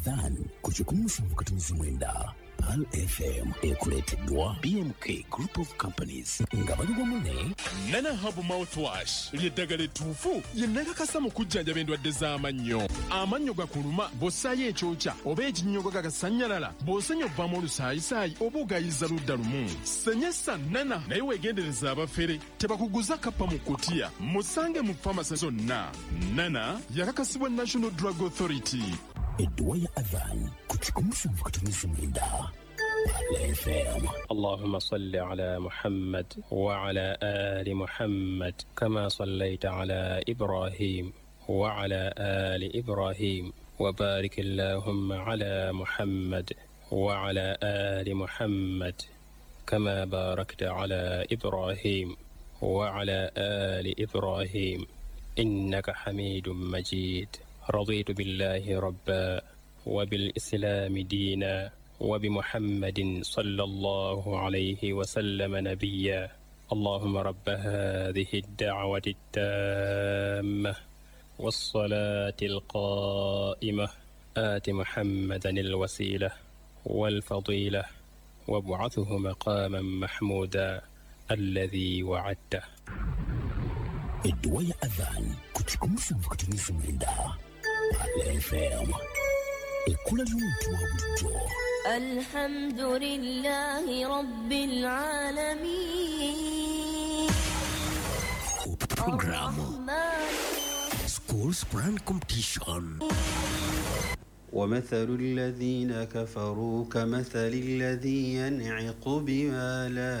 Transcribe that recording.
adhan kuchikumusha mukatamizi mwenda Pal FM ekuleteddwa BMK Group of Companies nga bali wamu Nana Hub Mouthwash ly'eddagala ettuufu lye nnakakasa mu kujjanjaba endwadde z'amannyo. Amannyo gakuluma bw'ossaayo ekyokya oba ekinnyogo gagasanyalala bw'osenya obbamu olusaayisaayi oba ogayiza ludda lumu. Senyesa Nana naye weegendereza abafere tebakuguza kappa mu kutiya. Musange mu famasi zonna. Nana yakakasibwa National Drug Authority. Edduwa ya adhan kuchikumusha mukatamizi mwenda اللهم صل على محمد وعلى آل محمد كما صليت على إبراهيم وعلى آل إبراهيم وبارك اللهم على محمد وعلى آل محمد كما باركت على إبراهيم وعلى آل إبراهيم إنك حميد مجيد. رضيت بالله ربا وبالإسلام دينا وبمحمد صلى الله عليه وسلم نبيا. اللهم رب هذه الدعوة التامة والصلاة القائمة آت محمدا الوسيلة والفضيلة وابعثه مقاما محمودا الذي وعدته. Edduwa ya adhan kuchikumusha mukatamizi mwenda Pal FM ekula ly'omuntu wa bulijjo. Alhamdulillahi Rabbil Alamin. Programu School Sprint Competition. ومثل الذين كفروا كمثل الذي ينعق بما لا